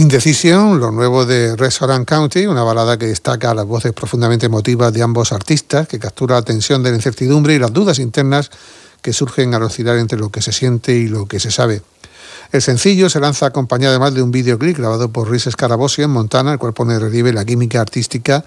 Indecision, lo nuevo de Restaurant County, una balada que destaca las voces profundamente emotivas de ambos artistas, que captura la tensión de la incertidumbre y las dudas internas que surgen al oscilar entre lo que se siente y lo que se sabe. El sencillo se lanza acompañado además de un videoclip grabado por Rhys Scarabosi en Montana, el cual pone en relieve la química artística